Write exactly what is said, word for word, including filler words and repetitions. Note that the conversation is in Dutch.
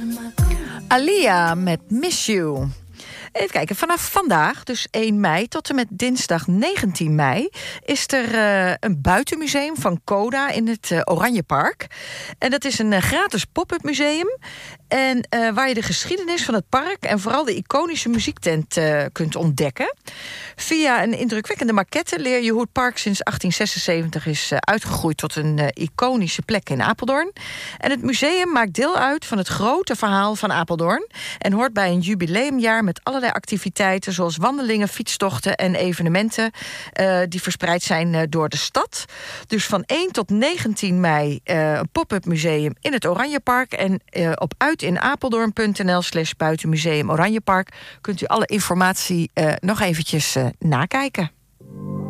Alia met Miss You. Even kijken, vanaf vandaag, dus één mei, tot en met dinsdag negentien mei... is er uh, een buitenmuseum van Coda in het uh, Oranjepark. En dat is een uh, gratis pop-up museum. En uh, waar je de geschiedenis van het park en vooral de iconische muziektent uh, kunt ontdekken. Via een indrukwekkende maquette leer je hoe het park sinds achttien zesenzeventig is uh, uitgegroeid tot een uh, iconische plek in Apeldoorn. En het museum maakt deel uit van het grote verhaal van Apeldoorn en hoort bij een jubileumjaar met allerlei activiteiten zoals wandelingen, fietstochten en evenementen uh, die verspreid zijn uh, door de stad. Dus van één tot negentien mei uh, een pop-up museum in het Oranjepark en uh, op uit in apeldoorn.nl slash buitenmuseum Oranjepark kunt u alle informatie uh, nog eventjes uh, nakijken.